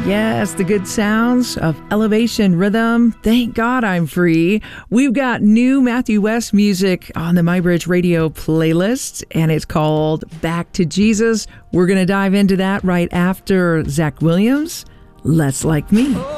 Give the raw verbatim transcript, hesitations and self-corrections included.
Yes, the good sounds of Elevation Rhythm. Thank God I'm free. We've got new Matthew West music on the MyBridge Radio playlist, and it's called Back to Jesus. We're going to dive into that right after Zach Williams, Less Like Me.